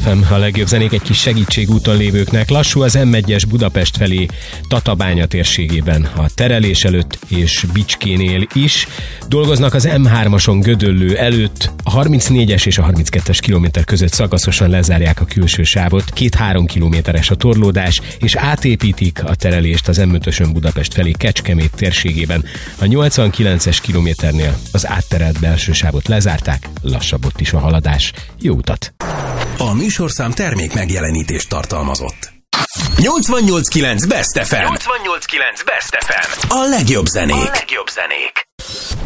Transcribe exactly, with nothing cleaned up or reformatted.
ef em, a legjobb zenék egy kis segítségúton lévőknek. Lassú az em egyes Budapest felé Tatabánya térségében, a terelés előtt és Bicskénél is. Dolgoznak az em hármason Gödöllő előtt, a harmincnégyes és a harminckettes kilométer között szakaszosan lezárják a külső sávot, két-három kilométeres a torlódás, és átépítik a terelést az em ötösön Budapest felé Kecskemét térségében. A nyolcvankilences kilométernél az átterelt belső sávot lezárták, lassabb ott is a haladás. Jó utat! A műsorszám termék megjelenítést tartalmazott. nyolcvannyolc kilenc Best ef em. nyolcvannyolc kilenc Best ef em. A legjobb zenék. A legjobb zenék.